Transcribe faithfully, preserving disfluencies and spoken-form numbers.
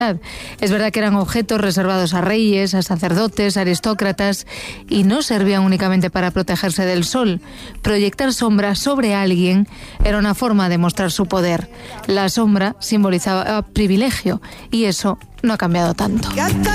Es verdad que eran objetos reservados a reyes, a sacerdotes, aristócratas, y no servían únicamente para protegerse del sol. Proyectar sombra sobre alguien era una forma de mostrar su poder. La sombra simbolizaba privilegio, y eso no ha cambiado tanto.